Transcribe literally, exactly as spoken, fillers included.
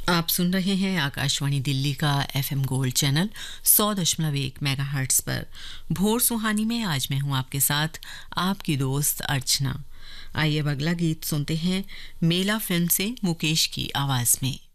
आप सुन रहे हैं आकाशवाणी दिल्ली का एफएम गोल्ड चैनल सौ दशमलव एक मेगाहर्ट्ज़ पर। भोर सुहानी में आज मैं हूं आपके साथ आपकी दोस्त अर्चना। आइए अब अगला गीत सुनते हैं मेला फिल्म से मुकेश की आवाज़ में।